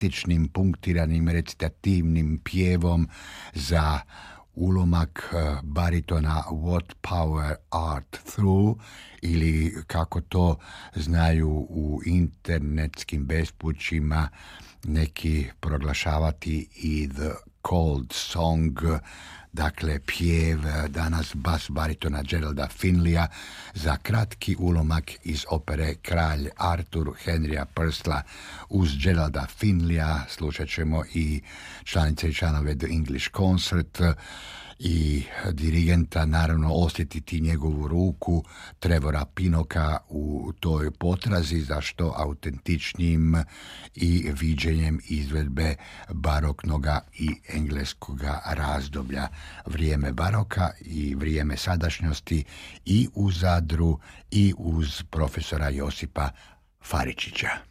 dramatičnim, punktiranim, recitativnim pjevom za ulomak baritona What Power Art Through, ili kako to znaju u internetskim bespućima neki proglašavati i The Cold Song, dakle pjev danas bas baritona Geralda Finleya za kratki ulomak iz opere Kralj Artur Henrya Purcella. Uz Geralda Finleya slušat ćemo i članice i članove The English Concert i dirigenta, naravno osjetiti njegovu ruku Trevora Pinnocka u toj potrazi za što autentičnijim i viđenjem izvedbe baroknoga i engleskoga razdoblja. Vrijeme baroka i vrijeme sadašnjosti i u Zadru i uz profesora Josipa Faričića.